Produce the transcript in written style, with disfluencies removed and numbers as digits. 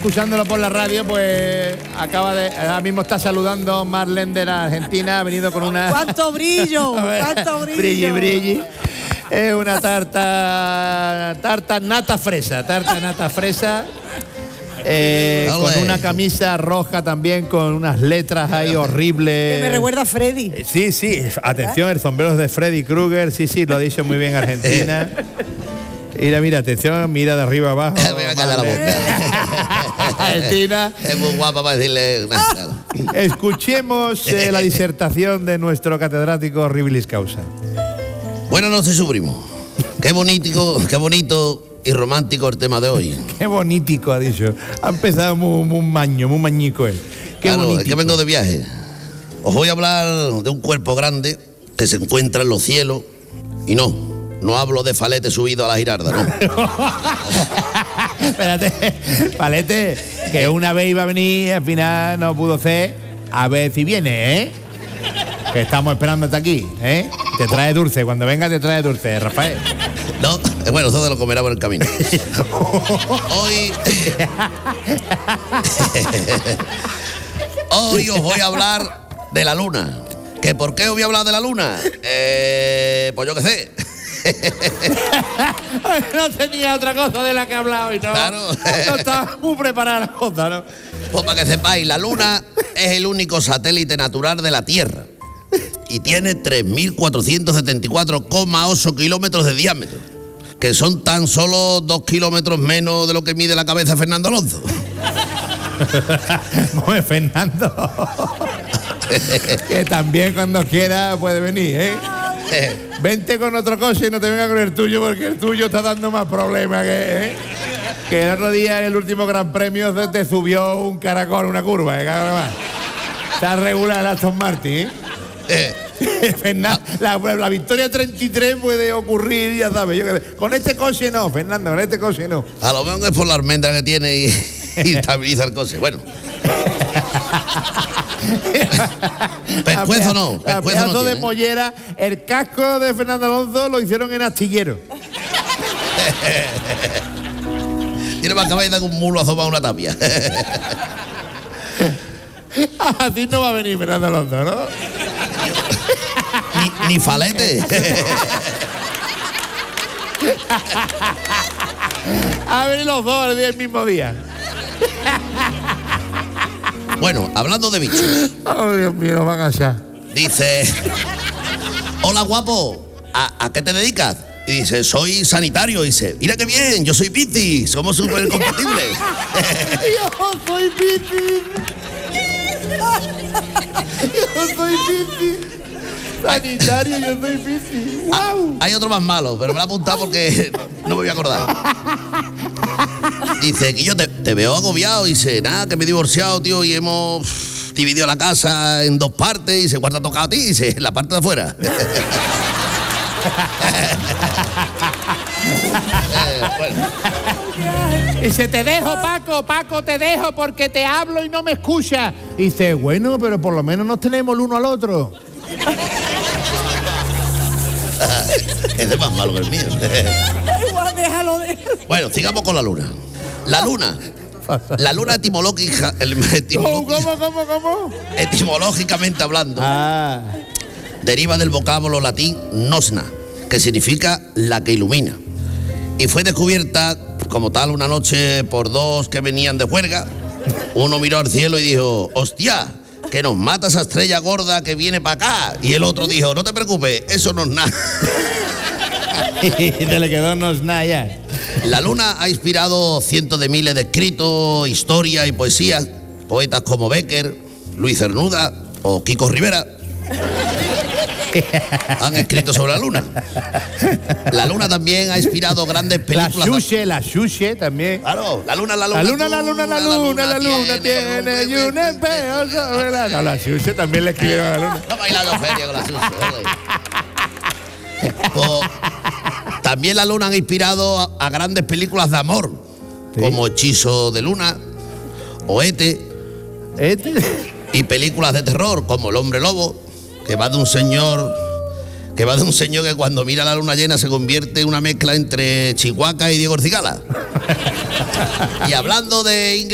Escuchándolo por la radio, pues ahora mismo está saludando Marlene de la Argentina, ha venido con una... ¡Cuánto brillo! ¡Cuánto brillo! Brilli. Es una tarta nata fresa, con una camisa roja también, con unas letras ahí horribles. Que me recuerda a Freddy. Sí, atención, el sombrero es de Freddy Krueger, sí, lo ha dicho muy bien Argentina. Mira, atención, mira de arriba abajo. Me va a caer la boca. Argentina. Es muy guapa para decirle una... Escuchemos la disertación de nuestro catedrático Horribilis Causa. Buenas noches, su primo. Qué bonito y romántico el tema de hoy. Qué bonitico, ha dicho. Ha empezado muy mañico él. Qué claro, bonitico. es que vengo de viaje. Os voy a hablar de un cuerpo grande que se encuentra en los cielos y no hablo de Falete subido a la girarda, no. Espérate, Falete, que una vez iba a venir, al final no pudo ser. A ver si viene, ¿eh? Que estamos esperándote aquí, ¿eh? Te trae dulce, cuando venga te trae dulce, Rafael. No, bueno, todo lo comerá por el camino. Hoy os voy a hablar de la luna. ¿Que por qué os voy a hablar de la luna? Pues yo qué sé. No tenía otra cosa de la que hablar hoy, ¿no? Claro. No estaba muy preparada la cosa, ¿no? Pues para que sepáis, la luna es el único satélite natural de la Tierra y tiene 3.474,8 kilómetros de diámetro, que son tan solo 2 kilómetros menos de lo que mide la cabeza de Fernando Alonso. Pues Fernando, que también cuando quiera puede venir, ¿eh? Vente con otro coche y no te venga con el tuyo, porque el tuyo está dando más problemas que el otro día en el último Gran Premio te subió un caracol, una curva, Está regular el Aston Martin, Fernando, la victoria 33 puede ocurrir, ya sabes. Con este coche no, Fernando, con este coche no. A lo mejor es por la almendra que tiene y estabiliza el coche. Bueno. Pescuezo no. Pedazo de mollera. El casco de Fernando Alonso lo hicieron en astillero. Tiene más cabeza que un mulo asomado a una tapia. Así no va a venir Fernando Alonso, ¿no? Ni Falete. A ver los dos el mismo día. Bueno, hablando de bichos. Oh, Dios mío, nos van a echar. Dice: hola, guapo, ¿a qué te dedicas? Y dice: soy sanitario. Y dice: mira qué bien, yo soy Piscis, somos súper compatibles. Yo soy Piscis. Yo soy Piscis. Sanitario, yo soy Piscis. ¡Wow! Hay otro más malo, pero me lo he apuntado porque no me voy a acordar. Dice que yo te veo agobiado. Y dice: nada, que me he divorciado, tío, y hemos dividido la casa en 2 partes. Y dice: ¿cuál te ha tocado a ti? Y dice: la parte de afuera. Bueno. Dice: te dejo, Paco, te dejo porque te hablo y no me escuchas. Dice: bueno, pero por lo menos nos tenemos el uno al otro. Ese es más malo que el mío. Igual, déjalo. Bueno, sigamos con la luna. La luna ¿Cómo? etimológicamente hablando, deriva del vocablo latín nosna, que significa la que ilumina. Y fue descubierta como tal una noche por 2 que venían de juerga. Uno miró al cielo y dijo: hostia, que nos mata esa estrella gorda que viene para acá. Y el otro dijo: no te preocupes, eso no es nada. Y te le quedó no es nada ya. La luna ha inspirado cientos de miles de escritos, historias y poesías. Poetas como Bécquer, Luis Cernuda o Kiko Rivera han escrito sobre la luna. La luna también ha inspirado grandes películas. La Xuxe también. Claro, la luna tiene y un espejo sobre la... No, la Xuxe también le escribieron a la luna. No bailando feria con la Xuxe. También la luna ha inspirado a grandes películas de amor, como Hechizo de Luna o Ete. Y películas de terror como El Hombre Lobo, que va de un señor que cuando mira la luna llena se convierte en una mezcla entre Chihuahua y Diego Cigala. Y hablando de